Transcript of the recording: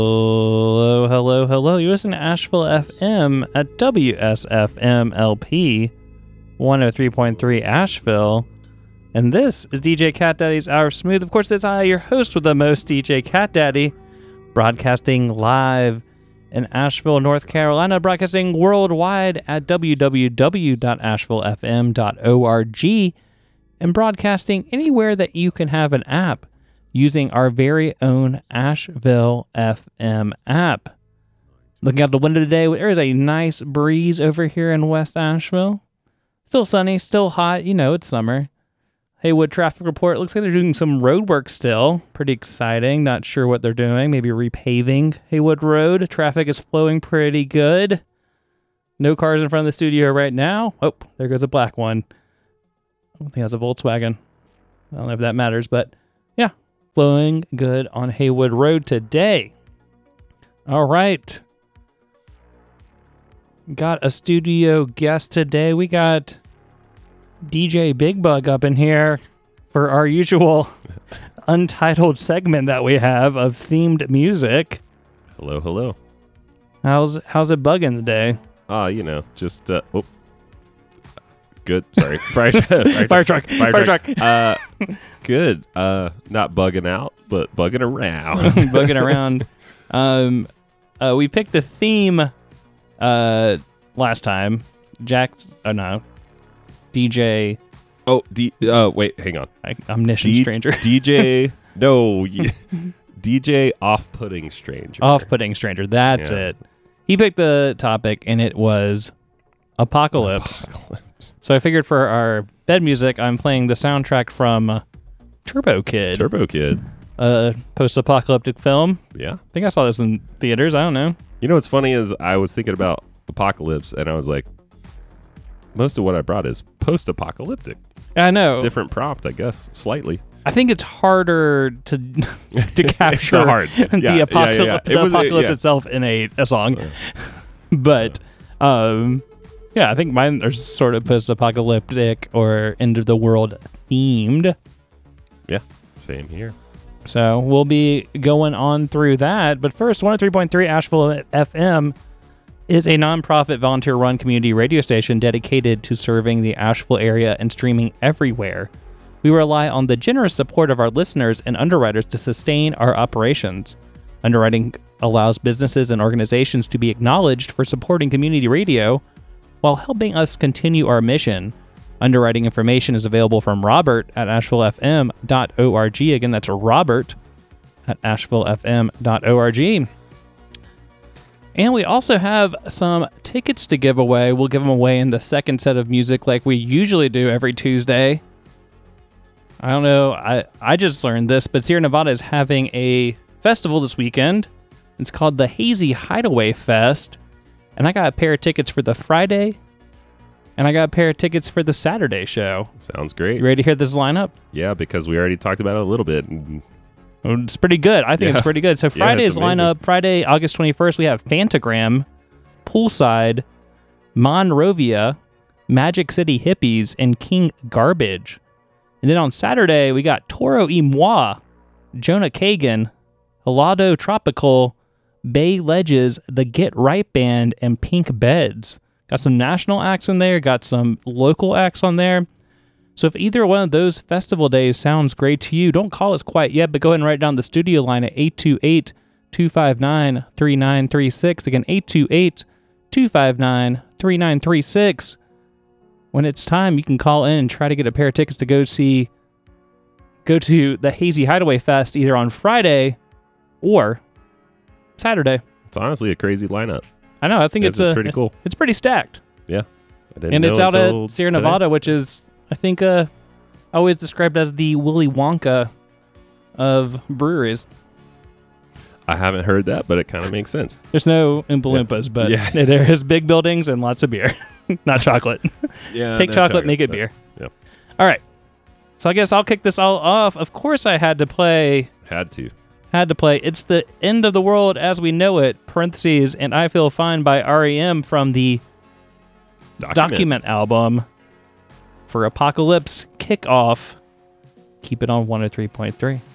Hello, hello, hello. You listen to Asheville FM at WSFM-LP 103.3 Asheville. And this is DJ Cat Daddy's Hour of Smooth. Of course, it's I, your host with the most, DJ Cat Daddy, broadcasting live in Asheville, North Carolina, broadcasting worldwide at www.ashevillefm.org, and broadcasting anywhere that you can have an app using our very own Asheville FM app. Looking out the window today, there is a nice breeze over here in West Asheville. Still sunny, still hot. You know, it's summer. Haywood traffic report. Looks like they're doing some road work still. Pretty exciting. Not sure what they're doing. Maybe repaving Haywood Road. Traffic is flowing pretty good. No cars in front of the studio right now. Oh, there goes a black one. I think that's a Volkswagen. I don't know if that matters, but yeah. Flowing good on Haywood Road today. All right. Got a studio guest today. We got DJ Big Bug up in here for our usual untitled segment that we have of themed music. Hello, hello. How's it bugging today? Just good. Sorry. Fire truck. Good. Not bugging out, but bugging around. Bugging around. We picked the theme last time. DJ. Wait, hang on. Omniscient stranger. DJ. No. DJ off-putting stranger. Off-putting stranger. That's it. He picked the topic, and it was Apocalypse. So I figured for our bed music, I'm playing the soundtrack from Turbo Kid. A post-apocalyptic film. Yeah. I think I saw this in theaters. I don't know. You know what's funny is I was thinking about Apocalypse, and I was like, most of what I brought is post-apocalyptic. I know. Different prompt, I guess, slightly. I think it's harder to capture the apocalypse itself in a song. But, I think mine are sort of post-apocalyptic or end-of-the-world themed. Yeah, same here. So we'll be going on through that. But first, 103.3 Asheville FM is a nonprofit volunteer-run community radio station dedicated to serving the Asheville area and streaming everywhere. We rely on the generous support of our listeners and underwriters to sustain our operations. Underwriting allows businesses and organizations to be acknowledged for supporting community radio while helping us continue our mission. Underwriting information is available from Robert at ashevillefm.org. Again, that's Robert at ashevillefm.org. And we also have some tickets to give away. We'll give them away in the second set of music like we usually do every Tuesday. I don't know. I just learned this, but Sierra Nevada is having a festival this weekend. It's called the Hazy Hideaway Fest. And I got a pair of tickets for the Friday, and I got a pair of tickets for the Saturday show. Sounds great. You ready to hear this lineup? Yeah, because we already talked about it a little bit. It's pretty good. I think it's pretty good. So Friday's lineup, Friday, August 21st, we have Fantagram, Poolside, Monrovia, Magic City Hippies, and King Garbage. And then on Saturday, we got Toro y Moi, Jonah Kagan, Helado Tropical, Bay Ledges, the Get Right Band, and Pink Beds. Got some national acts in there, got some local acts on there. So if either one of those festival days sounds great to you, don't call us quite yet, but go ahead and write down the studio line at 828-259-3936. Again, 828-259-3936. When it's time, you can call in and try to get a pair of tickets to go to the Hazy Hideaway Fest either on Friday or Saturday. It's honestly a crazy lineup. I know. I think it's pretty cool. It's pretty stacked. Yeah. And it's out at Sierra Nevada, which is, I think, always described as the Willy Wonka of breweries. I haven't heard that, but it kind of makes sense. There's no Oompa Loompas, but there is big buildings and lots of beer. Not chocolate. Yeah. Take chocolate, make it beer. Yeah. All right. So I guess I'll kick this all off. Of course I had to play. It's the End of the World as We Know It, parentheses, and I Feel Fine by R.E.M. from the Document album for Apocalypse Kickoff. Keep it on 103.3.